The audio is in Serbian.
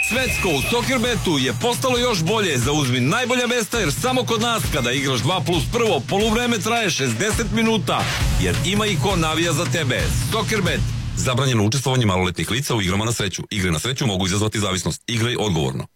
Svetsko u Soccerbetu je postalo još bolje. Zauzmi najbolja mesta jer samo kod nas kada igraš 2+1 poluvreme traje 60 minuta. Jer ima i ko navija za tebe. Soccerbet. Zabranjeno učestvovanje maloletnih lica u igrama na sreću. Igre na sreću mogu izazvati zavisnost. Igraj odgovorno.